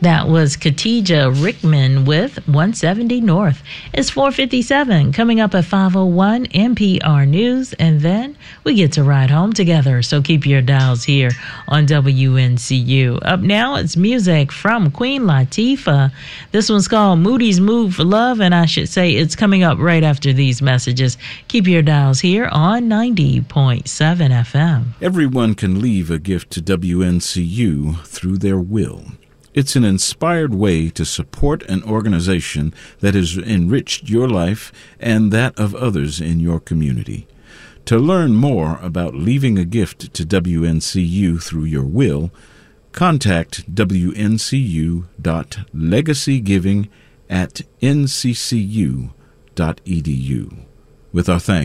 That was Khadijah Rickman with 170 North. It's 4:57. Coming up at 5:01 NPR News, and then we get to ride home together. So keep your dials here on WNCU. Up now, it's music from Queen Latifah. This one's called Moody's Mood for Love, and I should say it's coming up right after these messages. Keep your dials here on 90.7 FM. Everyone can leave a gift to WNCU through their will. It's an inspired way to support an organization that has enriched your life and that of others in your community. To learn more about leaving a gift to WNCU through your will, contact wncu.legacygiving@nccu.edu. With our thanks